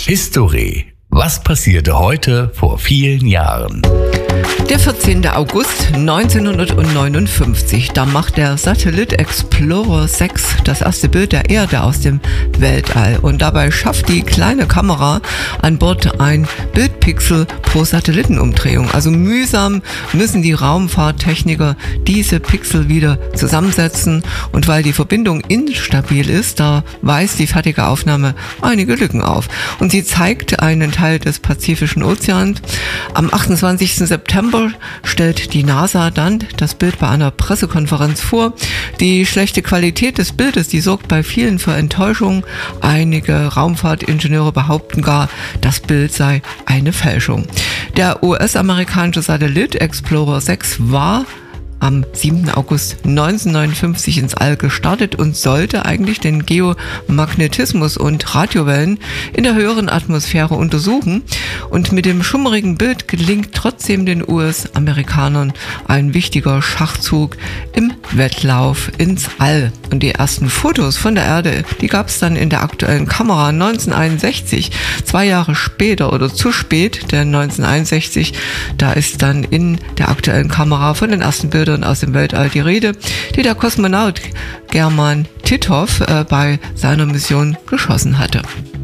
History. Was passierte heute vor vielen Jahren? Der 14. August 1959, da macht der Satellit Explorer 6 das erste Bild der Erde aus dem Weltall. Und dabei schafft die kleine Kamera an Bord ein Bildpixel pro Satellitenumdrehung. Also mühsam müssen die Raumfahrttechniker diese Pixel wieder zusammensetzen. Und weil die Verbindung instabil ist, da weist die fertige Aufnahme einige Lücken auf. Und sie zeigt einen Teil des Pazifischen Ozeans. Am 28. September stellt die NASA dann das Bild bei einer Pressekonferenz vor. Die schlechte Qualität des Bildes, die sorgt bei vielen für Enttäuschung. Einige Raumfahrtingenieure behaupten gar, das Bild sei eine Fälschung. Der US-amerikanische Satellit Explorer 6 war am 7. August 1959 ins All gestartet und sollte eigentlich den Geomagnetismus und Radiowellen in der höheren Atmosphäre untersuchen. Und mit dem schummrigen Bild gelingt trotzdem den US-Amerikanern ein wichtiger Schachzug im Wettlauf ins All. Und die ersten Fotos von der Erde, die gab es dann in der aktuellen Kamera 1961, 2 Jahre später oder zu spät, denn 1961, da ist dann in der aktuellen Kamera von den ersten Bildern aus dem Weltall die Rede, die der Kosmonaut German Titov bei seiner Mission geschossen hatte.